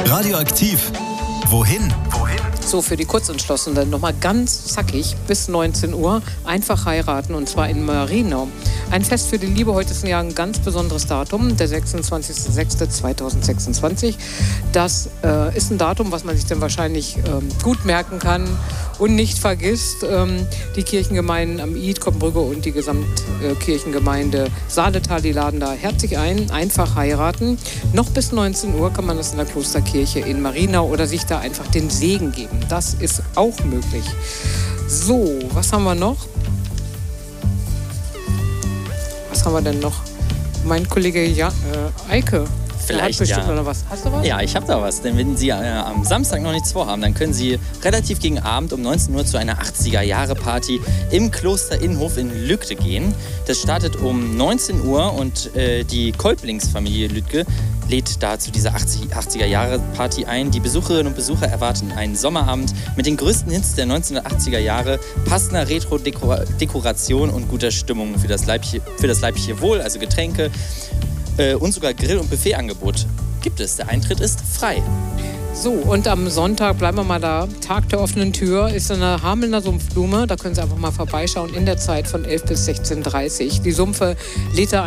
Radioaktiv. Wohin? So, für die Kurzentschlossenen nochmal ganz zackig bis 19 Uhr einfach heiraten, und zwar in Marienau. Ein Fest für die Liebe, heute ist ja ein ganz besonderes Datum, der 26.06.2026. Das ist ein Datum, was man sich dann wahrscheinlich gut merken kann und nicht vergisst. Die Kirchengemeinden am Id, Koppenbrücke und die Gesamtkirchengemeinde Saaletal, die laden da herzlich ein, einfach heiraten. Noch bis 19 Uhr kann man das in der Klosterkirche in Marienau oder sich da einfach den Segen geben. Das ist auch möglich. So, was haben wir noch? Was haben wir denn noch? Mein Kollege Eike. Vielleicht, bestimmt ja. Oder was. Hast du was? Ja, ich habe da was. Denn wenn Sie am Samstag noch nichts vorhaben, dann können Sie relativ gegen Abend um 19 Uhr zu einer 80er-Jahre-Party im Kloster Innenhof in Lügde gehen. Das startet um 19 Uhr und die Kolblingsfamilie Lüdke lädt da zu dieser 80er-Jahre-Party ein. Die Besucherinnen und Besucher erwarten einen Sommerabend mit den größten Hits der 1980er Jahre, passender Retro-Dekoration und guter Stimmung für das leibliche Wohl, also Getränke. Und sogar Grill- und Buffetangebot gibt es. Der Eintritt ist frei. So, und am Sonntag, bleiben wir mal da, Tag der offenen Tür, ist eine Hamelner Sumpfblume. Da können Sie einfach mal vorbeischauen in der Zeit von 11 bis 16:30 Uhr. Die Sumpfe lädt da